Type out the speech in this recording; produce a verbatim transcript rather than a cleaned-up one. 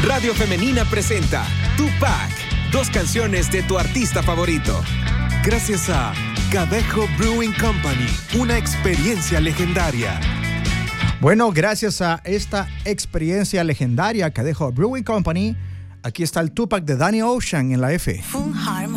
Radio Femenina presenta Tupac, dos canciones de tu artista favorito. Gracias a Cadejo Brewing Company, una experiencia legendaria. Bueno, gracias a esta experiencia legendaria, Cadejo Brewing Company, aquí está el Tupac de Danny Ocean en la F. Full Harmony.